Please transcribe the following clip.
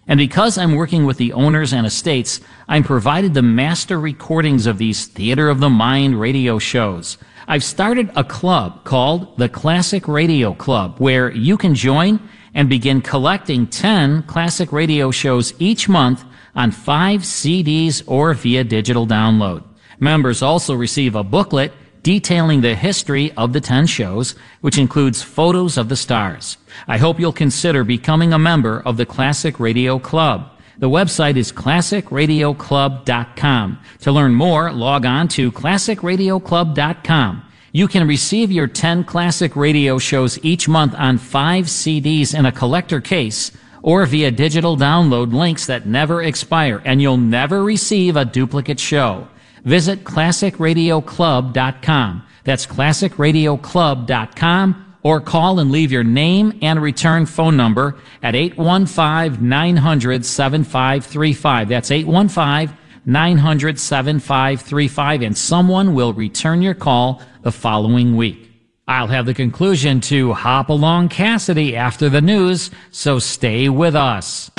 And because I'm working with the owners and estates, I'm provided the master recordings of these Theater of the Mind radio shows. I've started a club called the Classic Radio Club, where you can join and begin collecting 10 classic radio shows each month on 5 CDs or via digital download. Members also receive a booklet detailing the history of the 10 shows, which includes photos of the stars. I hope you'll consider becoming a member of the Classic Radio Club. The website is classicradioclub.com. To learn more, log on to classicradioclub.com. You can receive your 10 classic radio shows each month on 5 CDs in a collector case or via digital download links that never expire, and you'll never receive a duplicate show. Visit classicradioclub.com. That's classicradioclub.com, or call and leave your name and return phone number at 815-900-7535. That's 815-900-7535, and someone will return your call the following week. I'll have the conclusion to Hop Along Cassidy after the news, so stay with us.